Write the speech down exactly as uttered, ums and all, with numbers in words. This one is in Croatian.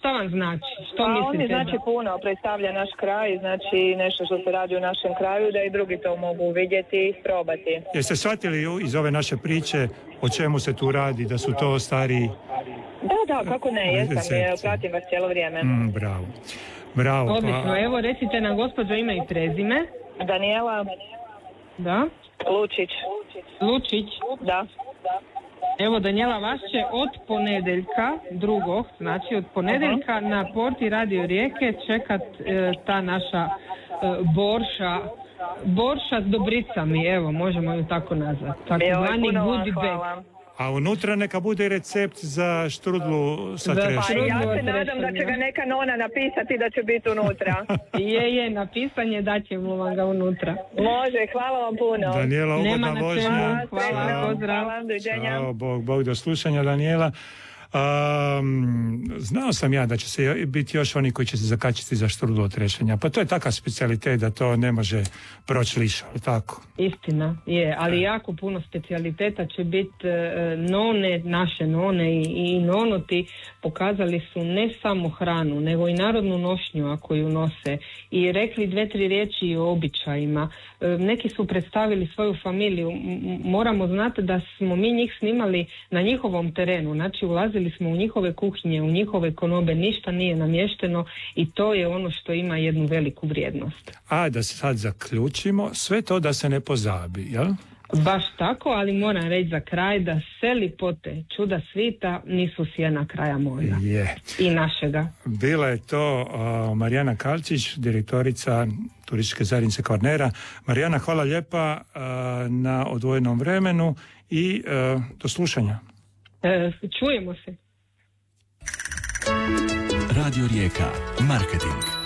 Šta vam znači? Što A mislite? on mi znači da... puno, predstavlja naš kraj, znači nešto što se radi u našem kraju, da i drugi to mogu vidjeti i probati. Jeste shvatili iz ove naše priče o čemu se tu radi, da su to stari... Da, da, kako ne, jesam, je, pratim vas cijelo vrijeme. Mm, bravo. Bravo. Odlično, pa... evo recite nam gospođo ime i prezime. Danijela. Da. Lučić. Lučić. Da. Evo Danijela, vas će od ponedeljka, drugog, znači od ponedeljka uh-huh. na porti Radio Rijeke čekat e, ta naša e, borša, borša s dobricami, evo, možemo ju tako nazvati. Tako zvani goodie bag. A unutra neka bude recept za štrudlu sa trešćem. Pa ja se nadam da će ga neka nona napisati da će biti unutra. je, je, napisanje da ćemo vam ga unutra. Može, hvala vam puno. Danijela, ugodna vožnja. Hvala, pozdrav. Hvala, doviđenja. Ćao, Bog, Bog do slušanja, Danijela. Um, znao sam ja da će se biti još oni koji će se zakačiti za štrudlu od trešenja. Pa to je takav specijalitet da to ne može proći liša, ali tako? Istina, je, ali jako puno specijaliteta će biti e, none, naše none i, i nonoti pokazali su ne samo hranu, nego i narodnu nošnju ako ju nose i rekli dve, tri riječi o običajima. E, neki su predstavili svoju familiju. M- moramo znati da smo mi njih snimali na njihovom terenu, znači ulazili smo u njihove kuhinje, u njihove konobe, ništa nije namješteno i to je ono što ima jednu veliku vrijednost. A da se sad zaključimo, sve to da se ne pozabi, jel? Baš tako, ali moram reći za kraj da seli pote čuda svita nisu sjena kraja moja. Je. I našega. Bila je to uh, Marijana Kalčić, direktorica Turističke zajednice Kvarnera. Marijana, hvala lijepa uh, na odvojenom vremenu i uh, do slušanja. E, čujemo se. Radio Rijeka, marketing.